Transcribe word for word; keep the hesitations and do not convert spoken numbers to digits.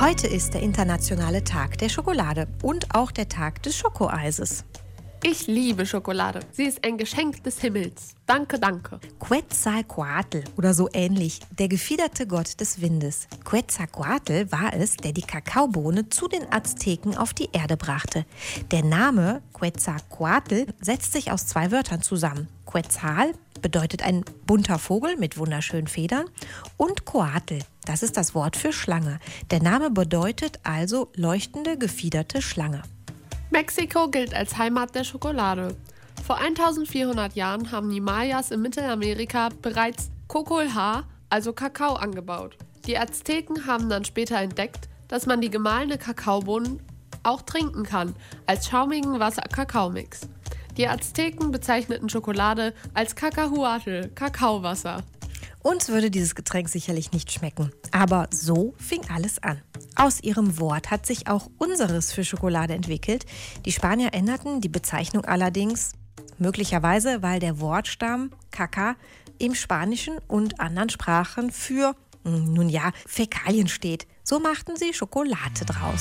Heute ist der internationale Tag der Schokolade und auch der Tag des Schokoeises. Ich liebe Schokolade. Sie ist ein Geschenk des Himmels. Danke, danke. Quetzalcoatl oder so ähnlich, der gefiederte Gott des Windes. Quetzalcoatl war es, der die Kakaobohne zu den Azteken auf die Erde brachte. Der Name Quetzalcoatl setzt sich aus zwei Wörtern zusammen. Quetzal bedeutet ein bunter Vogel mit wunderschönen Federn und Coatl, das ist das Wort für Schlange. Der Name bedeutet also leuchtende, gefiederte Schlange. Mexiko gilt als Heimat der Schokolade. Vor eintausendvierhundert Jahren haben die Mayas in Mittelamerika bereits Cocolhá, also Kakao, angebaut. Die Azteken haben dann später entdeckt, dass man die gemahlene Kakaobohnen auch trinken kann, als schaumigen Wasser-Kakaomix. Die Azteken bezeichneten Schokolade als Cacahuatl, Kakaowasser. Uns würde dieses Getränk sicherlich nicht schmecken, aber so fing alles an. Aus ihrem Wort hat sich auch unseres für Schokolade entwickelt. Die Spanier änderten die Bezeichnung allerdings, möglicherweise weil der Wortstamm Caca im Spanischen und anderen Sprachen für, nun ja, Fäkalien steht. So machten sie Schokolade draus.